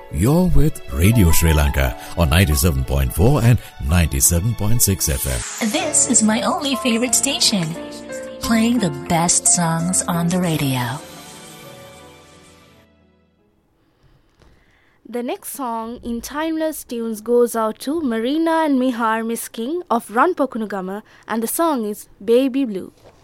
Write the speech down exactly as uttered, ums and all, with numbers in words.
You're with Radio Sri Lanka on ninety-seven point four and ninety-seven point six F M. This is my only favorite station, playing the best songs on the radio. The next song in Timeless Tunes goes out to Marina and Mihar Misking of Ranpokunugama, and the song is Baby Blue.